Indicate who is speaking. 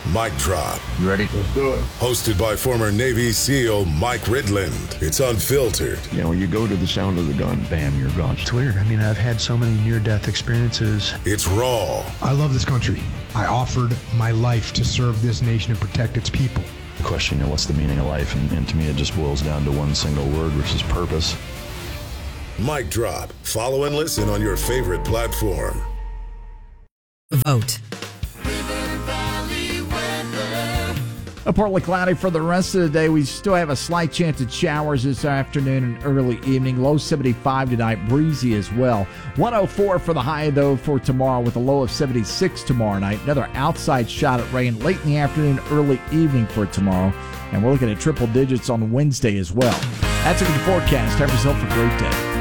Speaker 1: Mic Drop.
Speaker 2: You ready?
Speaker 3: Let's do it.
Speaker 1: Hosted by former Navy SEAL Mike Ridland. It's unfiltered.
Speaker 4: You know, you go to the sound of the gun, bam, you're gone.
Speaker 5: It's weird. I mean, I've had so many near-death experiences.
Speaker 1: It's raw.
Speaker 6: I love this country. I offered my life to serve this nation and protect its people.
Speaker 4: The question, what's the meaning of life? And to me, it just boils down to one single word, which is purpose.
Speaker 1: Mic Drop. Follow and listen on your favorite platform.
Speaker 7: Vote.
Speaker 8: Partly cloudy for the rest of the day. We still have a slight chance of showers this afternoon and early evening. Low 75 tonight, breezy as well. 104 for the high, though, for tomorrow with a low of 76 tomorrow night. Another outside shot at rain late in the afternoon, early evening for tomorrow. And we're looking at triple digits on Wednesday as well. That's a good forecast. Have yourself a great day.